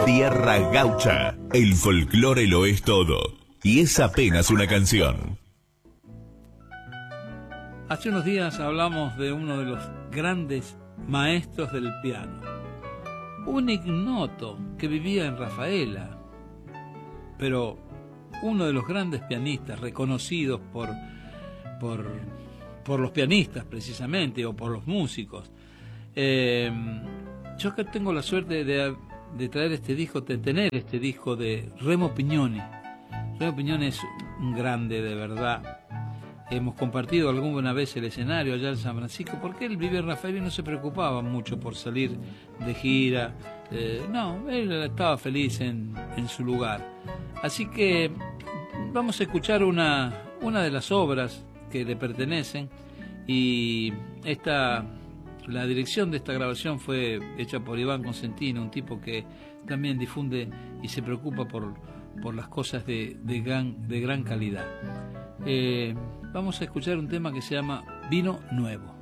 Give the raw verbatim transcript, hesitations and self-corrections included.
Tierra Gaucha. El folclore lo es todo. Y es apenas una canción. Hace unos días hablamos de uno de los grandes maestros del piano. Un ignoto que vivía en Rafaela, pero uno de los grandes pianistas reconocidos por, por, por los pianistas precisamente, o por los músicos. Eh, yo que tengo la suerte de, de traer este disco, de tener este disco de Remo Pignoni. Remo Pignoni es un grande de verdad. Hemos compartido alguna vez el escenario allá en San Francisco, porque él vive en Rafaela y no se preocupaba mucho por salir de gira. Eh, no, él estaba feliz en, en su lugar. Así que vamos a escuchar una, una de las obras que le pertenecen, y esta, la dirección de esta grabación fue hecha por Iván Consentino, un tipo que también difunde y se preocupa por, por las cosas de, de, gran, de gran calidad. Eh, vamos a escuchar un tema que se llama Vino Nuevo.